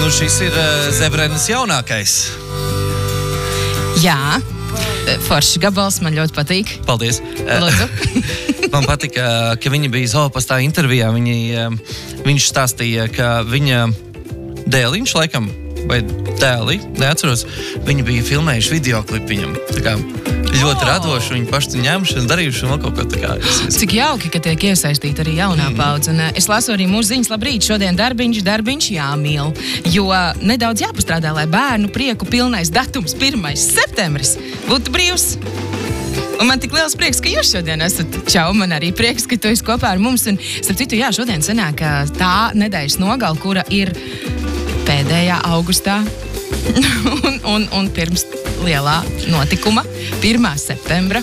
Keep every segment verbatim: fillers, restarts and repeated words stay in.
Nu, šis ir uh, Zebrenes jaunākais. Jā, foršs gabals, man ļoti patīk. Paldies. Lūdzu. Man patika, ka viņa bija Zolapastā intervijā. Viņi, viņš stāstīja, ka viņa dēliņš, laikam, vai dēli, neatceros, viņi bija filmējuši videoklipu viņam. Tā kā ļoti oh. radoši, viņi paši ņēmuši un darījuši un vēl kaut ko tā kā. Es, es... Cik jauki, ka tiek iesaistīta arī jaunā mm. paudze. Un es lasu arī mūsu ziņas, labrīt, šodien darbiņš, darbiņš jāmīl. Jo nedaudz jāpastrādā, lai bērnu prieku pilnais datums pirmais septembris būtu brīvs. Un man tik liels prieks, ka jūs šodien esat. Čau, man arī prieks, ka tu esi kopā ar mums. Un, starp citu, jā, šodien sanāk tā nedēļas nogal, kura ir pēdējā augustā un, un, un pirms lielā notikuma, pirmā septembra.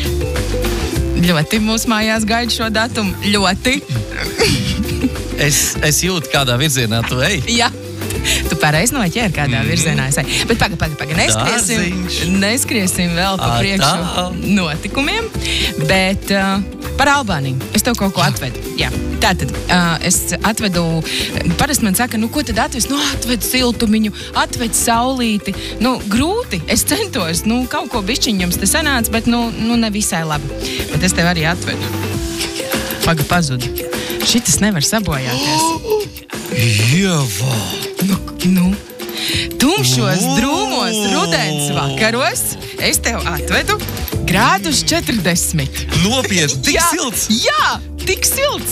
Ļoti mūsu mājās gaida šo datumu. Ļoti. es, es jūtu, kādā virzienā tu ej. Jā. Tu pareizi noķēri, kādā mm. virzienā es eju. Bet paga, paga, paga, neskriesim, neskriesim vēl pa priekšu notikumiem, bet uh, par Albāniju. Es tev kaut ko atvedu. Jā. Tātad, uh, es atvedu, parasti man saka, nu, ko tad atvest? Nu, atved siltumiņu, atved saulīti. Nu, grūti. Es centos, nu, kaut ko bišķiņ jums te sanāca, bet, nu, nu, ne visai labi. Bet es tev arī atvedu. Paga, pazudu. Šitas nevar sabojāties. Jevā! Nu, nu, tumšos, drūmos, rudens vakaros es tev atvedu grādus četrdesmit. Nopietni, tik jā, silts! Jā, tik silts!